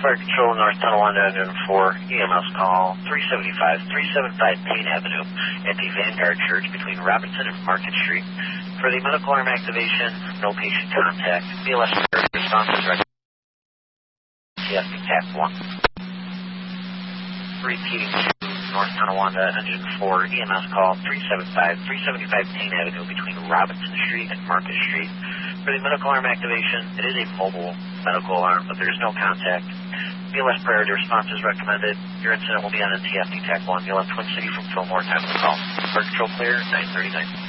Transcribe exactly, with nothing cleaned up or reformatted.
Fire Control, North Tonawanda, engine four, E M S call three seventy-five, three seventy-five Payne Avenue at the Vanguard Church between Robinson and Market Street. For the medical arm activation, no patient contact. B L S response is recommended. T F P TAC one. Repeating to North Tonawanda, engine four, E M S call three seventy-five, three seventy-five Payne Avenue between Robinson Street and Market Street. For the medical arm activation, it is a mobile medical alarm, but there is no contact. B L S priority response is recommended. Your incident will be on a T F P TAC one. You'll have Twin City from Fillmore. Time to call. Fire Control clear, nine thirty-nine.